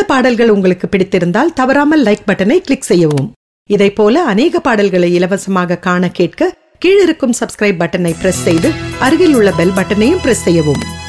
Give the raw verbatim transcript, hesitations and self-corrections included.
இந்த பாடல்கள் உங்களுக்கு பிடித்திருந்தால் தவறாமல் லைக் பட்டனை கிளிக் செய்யவும். இதை போல அநேக பாடல்களை இலவசமாக காண கேட்க கீழிருக்கும் சப்ஸ்கிரைப் பட்டனை பிரஸ் செய்து அருகில் உள்ள பெல் பட்டனையும் பிரஸ் செய்யவும்.